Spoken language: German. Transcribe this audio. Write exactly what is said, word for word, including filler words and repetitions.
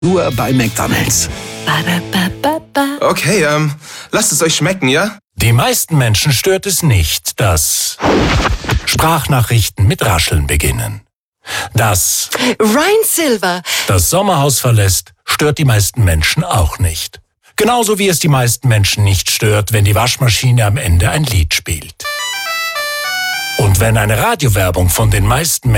Nur bei McDonald's. Ba-da-ba-ba-ba. Okay, ähm, lasst es euch schmecken, ja? Die meisten Menschen stört es nicht, dass Sprachnachrichten mit Rascheln beginnen. Dass Ryan Silver. das Sommerhaus verlässt, stört die meisten Menschen auch nicht. Genauso wie es die meisten Menschen nicht stört, wenn die Waschmaschine am Ende ein Lied spielt. Und wenn eine Radiowerbung von den meisten